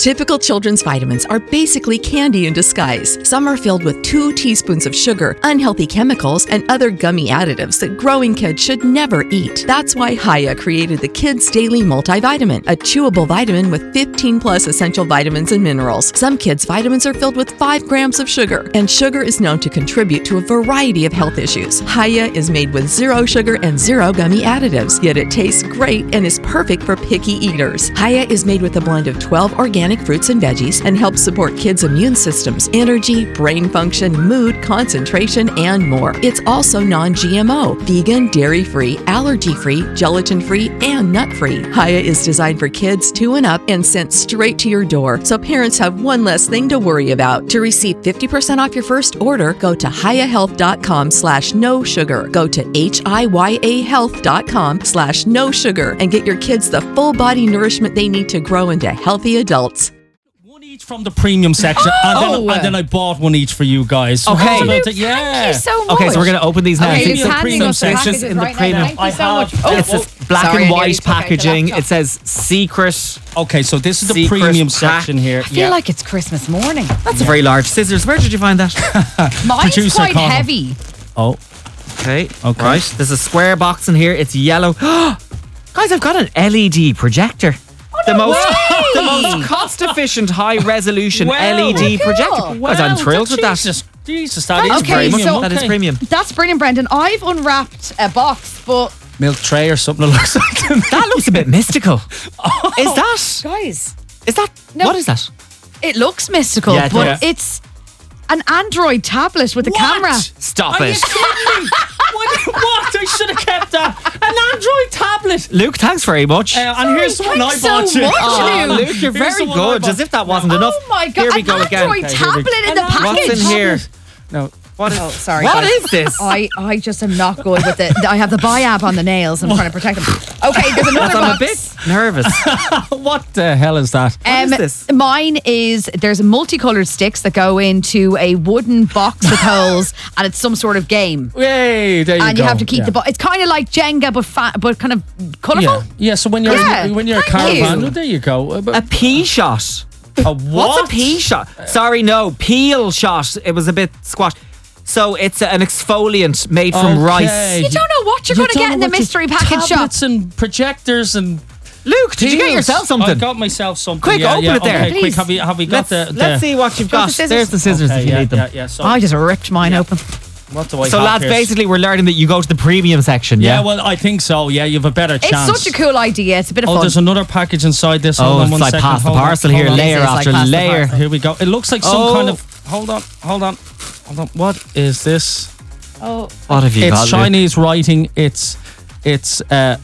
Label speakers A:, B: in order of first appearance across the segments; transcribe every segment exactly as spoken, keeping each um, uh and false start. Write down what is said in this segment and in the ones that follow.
A: Typical children's vitamins are basically candy in disguise. Some are filled with two teaspoons of sugar, unhealthy chemicals, and other gummy additives that growing kids should never eat. That's why Hiya created the Kids Daily Multivitamin, a chewable vitamin with fifteen plus essential vitamins and minerals. Some kids' vitamins are filled with five grams of sugar, and sugar is known to contribute to a variety of health issues. Hiya is made with zero sugar and zero gummy additives, yet it tastes great and is perfect for picky eaters. Hiya is made with a blend of twelve organic fruits and veggies and helps support kids' immune systems, energy, brain function, mood, concentration, and more. It's also non-G M O, vegan, dairy-free, allergy-free, gelatin-free, and nut-free. Hiya is designed for kids two and up and sent straight to your door, so parents have one less thing to worry about. To receive fifty percent off your first order, go to hiyahealth.com slash no sugar. Go to H-I-Y-A health.com slash no sugar and get your kids the full body nourishment they need to grow into healthy adults.
B: One each from the premium section,
C: Oh!
B: and, then, and then I bought one each for you guys. So
C: Okay.
B: how's about
C: Thank
B: that? Yeah.
D: Thank you so much.
C: Okay, so we're going to open these now.
D: Okay,
C: It's
D: he's
B: the
D: handing
B: premium
D: us the
B: section
D: packages
C: in the
D: right
C: premium.
D: now. Thank
B: I
D: you so
B: have-
D: much.
B: Oh,
C: It's
B: well,
C: this black
D: sorry, I
C: and
D: nearly
C: white
D: took out the
C: packaging.
D: laptop.
C: It says secret.
B: Okay, so this is the
C: Secret
B: premium
C: pack.
B: section here.
D: I feel like it's Christmas morning.
C: That's a very large scissors. Where did you find that?
D: Mine's
B: Producer
D: quite
B: Colin.
D: heavy.
B: Oh,
C: Okay.
B: Okay.
C: Right. There's a square box in here. It's yellow. Guys, I've got an L E D projector. the most the most cost efficient high resolution
B: Wow.
C: L E D
D: Oh,
C: projector.
D: cool.
C: Guys, I'm thrilled with that.
B: Jesus, Jesus, that is
D: Okay,
B: premium.
D: so-
C: That is
B: Okay.
C: premium.
D: That's brilliant, Brendan. I've unwrapped a box, but
B: Milk tray or something that looks like to me.
C: That looks a bit mystical. Is that?
D: guys,
C: Is that?
D: No.
C: What is that?
D: it looks mystical,
C: Yeah, it
D: but
C: does.
D: it's an Android tablet with a
B: What?
D: camera.
C: Stop
B: Are you
C: it.
B: kidding me? What? What? I should have kept that. An Android tablet.
C: Luke, thanks very much.
B: Uh, and here's the one I
D: thanks so
B: bought you.
D: much,
C: Oh,
D: Luke.
C: Luke, you're
B: Here's
C: very
B: the one I
C: good.
B: bought.
C: As if that wasn't enough.
D: Oh my god,
C: Here we
D: an
C: go again.
D: Android
B: Okay, here we-
D: tablet in the
B: An
D: package.
C: What's in here?
B: No.
C: What is,
D: Oh, sorry.
C: What
D: guys.
C: is this?
D: I, I just am not good with it. I have the biab on the nails. I'm trying to protect them. Okay, there's another
C: I'm a
D: box.
C: bit nervous.
B: What the hell is that?
C: What is this?
D: Mine is there's multicolored sticks that go into a wooden box with holes, and it's some sort of game.
B: Hey, there you
D: and
B: go.
D: you have to keep
B: yeah.
D: the box. It's kind of like Jenga, but fa- but kind of colourful.
B: Yeah, yeah. So when you're
D: Yeah,
B: when you're a
D: thank
B: caravan,
D: you.
B: well, there you go. Uh,
C: A
B: but-
C: pea shot.
B: a what?
C: What's a pea shot? Sorry, no. Peel shot. It was a bit squashed. So it's an exfoliant made from
B: Okay.
C: rice.
D: You don't know what you're
B: You
D: going to
B: don't
D: get
B: know
D: in the
B: what you-
D: mystery package shop.
B: tablets and projectors and.
C: Luke, did you get
B: Deals.
C: yourself something?
B: I got myself something.
C: Quick,
B: yeah,
C: open
B: yeah.
C: it there.
B: Okay, quick.
D: Please.
B: Have you have you got
C: let's,
B: the, the?
C: let's see what you've
D: Got
C: got.
D: the scissors?
C: There's the scissors
B: Okay,
C: if you
B: yeah,
C: need them.
B: Yeah, yeah. So
D: I just ripped mine
B: Yeah.
D: open.
B: what do I
C: So
B: have
C: lads,
B: here?
C: basically we're learning that you go to the premium section, yeah?
B: Yeah, well, I think so. Yeah, you have a better
D: It's
B: chance.
D: such a cool idea. It's a bit of
B: Oh,
D: fun.
B: there's another package inside this.
C: Oh,
B: Hold on
C: it's
B: one
C: like
B: second.
C: past the
B: Hold on,
C: parcel
B: hold
C: here,
B: on.
C: layer
D: This is like
C: after
D: past the
C: layer.
D: parcel.
B: Here we go. It looks like some
C: Oh.
B: kind of. Hold on, hold on, hold on. What is this?
D: oh,
C: What have you got,
B: It's
C: Luke?
B: Chinese writing. It's, it's, uh,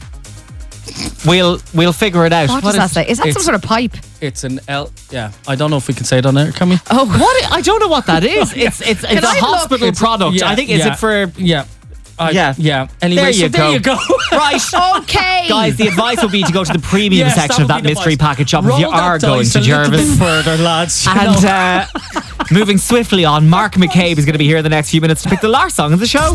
C: We'll we'll figure it out.
D: what
C: What
D: does that
C: is-
D: say? Is that some
B: it's-
D: sort of pipe?
B: it's an L. Yeah, I don't know if we can say it on there. Can we?
D: Oh,
C: What? I don't know what that is. It's it's it's a
D: I look?
C: hospital
B: It's-
C: product.
B: yeah,
C: I think is
B: yeah,
C: it for
B: Yeah. I,
C: Yeah.
B: Yeah. Anyway,
C: There
B: so
C: you
B: there
C: go.
B: you go.
C: right.
D: Okay.
C: Guys, the advice would be to go to the premium
B: Yes,
C: section of
B: would
C: that
B: be the
C: mystery
B: advice.
C: package shop
B: Roll
C: if you
B: that
C: are going
B: dice
C: to
B: a little
C: Jervis.
B: bit further, lads. you
C: And
B: know.
C: uh, moving swiftly on, Mark McCabe is going to be here in the next few minutes to pick the last song of the show.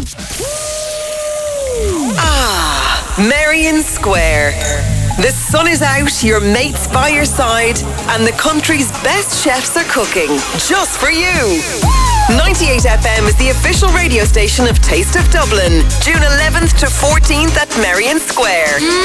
E: Merrion Square. The sun is out, your mates by your side, and the country's best chefs are cooking just for you. ninety-eight F M is the official radio station of Taste of Dublin. June eleventh to fourteenth at Merrion Square.